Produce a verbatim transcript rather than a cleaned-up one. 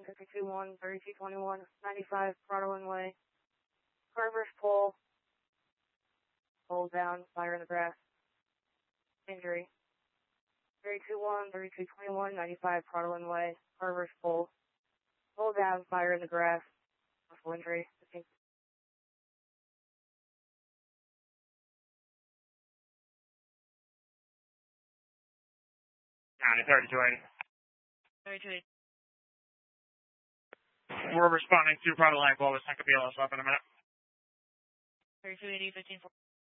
thirty-two one, thirty-two twenty-one, ninety-five, Broadway Way. Carver's pole. Hold down, fire in the grass. Injury. thirty-two one, thirty-two twenty-one, ninety-five, Broadway Way. Carver's pole. Hold down, fire in the grass. Muscle injury. thirty-two eighty. thirty-two eighty. We're responding to Prado Line, Clovis, San Camilo, up in a minute. thirty-two eighty, fifteen four.